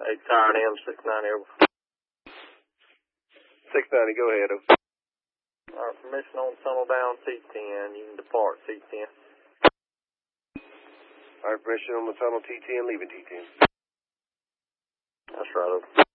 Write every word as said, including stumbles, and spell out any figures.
eight Tired M, six ninety over. six ninety, go ahead. Alright, permission on tunnel down T ten. You can depart T ten. Alright, permission on the tunnel T ten, leaving T ten. That's right, over.